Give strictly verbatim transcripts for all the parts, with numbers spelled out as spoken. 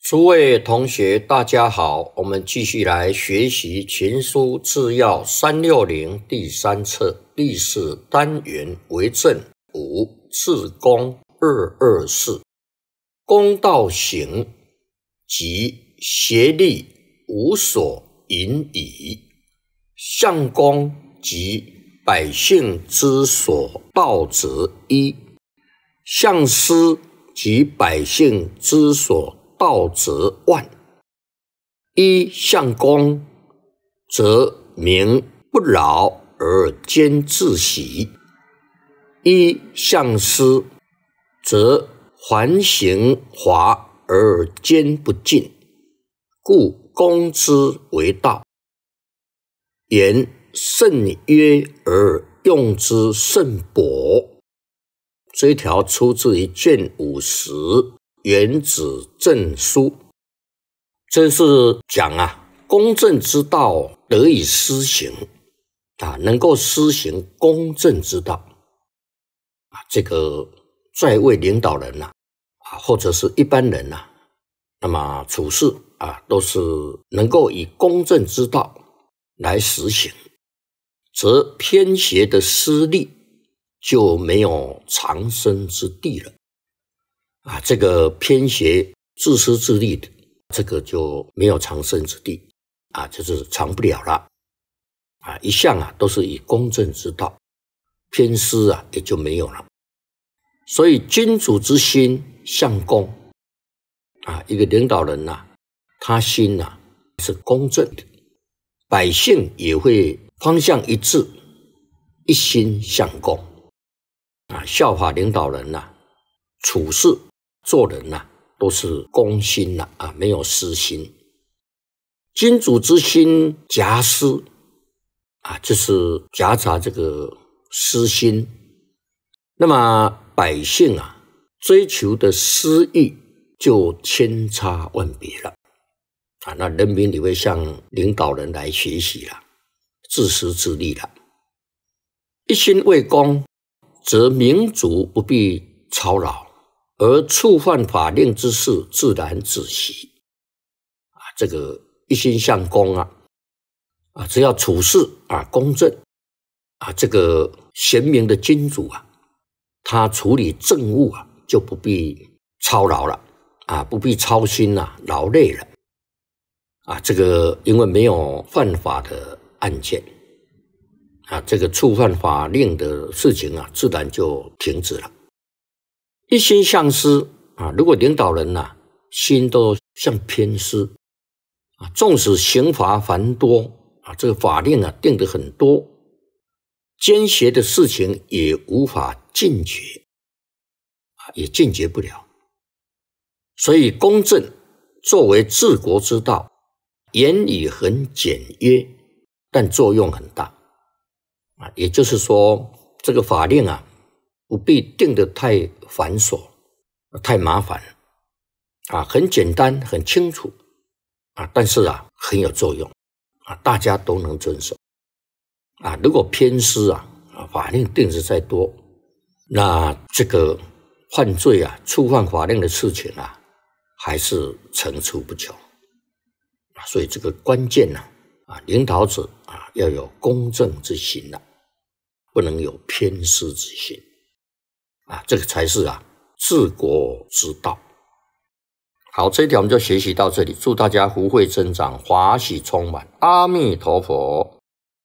诸位同学大家好，我们继续来学习群书治要三六零第三册第四单元为政五治公二二四，公道行即协力无所引矣，相公即百姓之所道则一，相师即百姓之所道则万。一相公，则民不劳而兼自喜；一相师，则环行华而兼不尽。故公之为道，言甚约而用之甚薄。这一条出自于卷五十原子正书，这是讲啊，公正之道得以施行啊，能够施行公正之道啊，这个在位领导人呐啊，或者是一般人呐、啊，那么处事啊，都是能够以公正之道来实行，则偏邪的私利就没有藏身之地了啊，这个偏邪自私自利的，这个就没有藏身之地啊，就是藏不了了啊，一向啊都是以公正之道，偏私啊也就没有了。所以君主之心相公啊，一个领导人呐、啊，他心呐、啊、是公正的，百姓也会方向一致，一心相公啊，效法领导人呐、啊，处事做人呐、啊，都是公心呐 啊, 啊，没有私心。君主之心夹私啊，就是夹杂这个私心。那么百姓啊，追求的私欲就千差万别了啊，那人民也会向领导人来学习了，自私自利了。一心为公，则民族不必操劳，而触犯法令之事自然止息啊，这个一心向公啊啊，只要处事啊公正啊，这个贤明的君主啊，他处理政务啊就不必操劳了啊，不必操心啊，劳累了啊，这个因为没有犯法的案件啊，这个触犯法令的事情啊，自然就停止了。一心向师啊，如果领导人呐、啊、心都像偏私啊，纵使刑罚繁多啊，这个法令啊定得很多，奸邪的事情也无法禁绝啊，也禁绝不了。所以公正作为治国之道，言语很简约，但作用很大啊，也就是说，这个法令啊不必定得太繁琐太麻烦啊，很简单很清楚啊，但是啊很有作用啊，大家都能遵守啊。如果偏私啊，法令定得再多，那这个犯罪啊触犯法令的事情啊还是层出不穷啊。所以这个关键呢 啊, 啊，领导者啊要有公正之心啊，不能有偏私之心啊，这个才是啊治国之道。好，这一条我们就学习到这里，祝大家福慧增长，华喜充满，阿弥陀佛。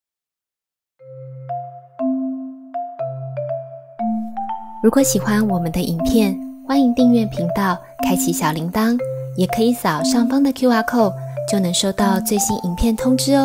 如果喜欢我们的影片，欢迎订阅频道，开启小铃铛，也可以扫上方的 Q R code， 就能收到最新影片通知哦。